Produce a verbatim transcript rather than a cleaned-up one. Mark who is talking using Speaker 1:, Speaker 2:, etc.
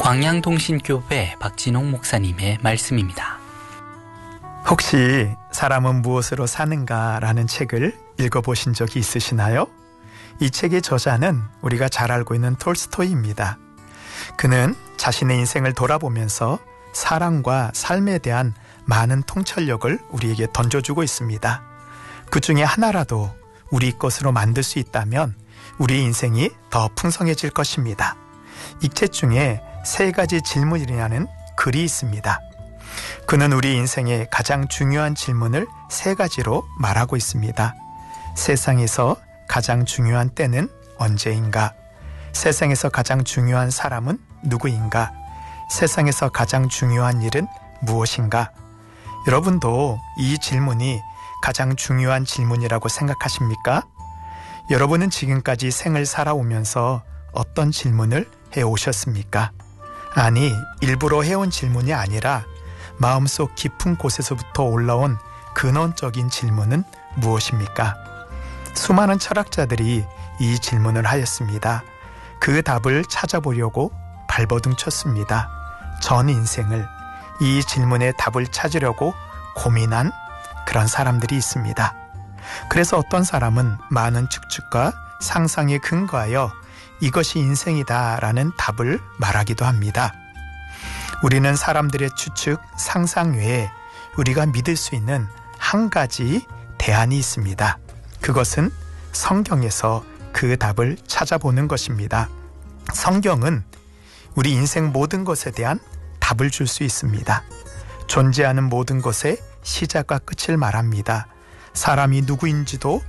Speaker 1: 광양동신교회 박진홍 목사님의 말씀입니다.
Speaker 2: 혹시 사람은 무엇으로 사는가라는 책을 읽어보신 적이 있으시나요? 이 책의 저자는 우리가 잘 알고 있는 톨스토이입니다. 그는 자신의 인생을 돌아보면서 사랑과 삶에 대한 많은 통찰력을 우리에게 던져주고 있습니다. 그 중에 하나라도 우리 것으로 만들 수 있다면 우리 인생이 더 풍성해질 것입니다. 이 책 중에 세 가지 질문이라는 글이 있습니다. 그는 우리 인생의 가장 중요한 질문을 세 가지로 말하고 있습니다. 세상에서 가장 중요한 때는 언제인가? 세상에서 가장 중요한 사람은 누구인가? 세상에서 가장 중요한 일은 무엇인가? 여러분도 이 질문이 가장 중요한 질문이라고 생각하십니까? 여러분은 지금까지 생을 살아오면서 어떤 질문을 해오셨습니까? 아니, 일부러 해온 질문이 아니라 마음속 깊은 곳에서부터 올라온 근원적인 질문은 무엇입니까? 수많은 철학자들이 이 질문을 하였습니다. 그 답을 찾아보려고 발버둥 쳤습니다. 전 인생을 이 질문의 답을 찾으려고 고민한 그런 사람들이 있습니다. 그래서 어떤 사람은 많은 추측과 상상에 근거하여 이것이 인생이다라는 답을 말하기도 합니다. 우리는 사람들의 추측, 상상 외에 우리가 믿을 수 있는 한 가지 대안이 있습니다. 그것은 성경에서 그 답을 찾아보는 것입니다. 성경은 우리 인생 모든 것에 대한 답을 줄 수 있습니다. 존재하는 모든 것의 시작과 끝을 말합니다. 사람이 누구인지도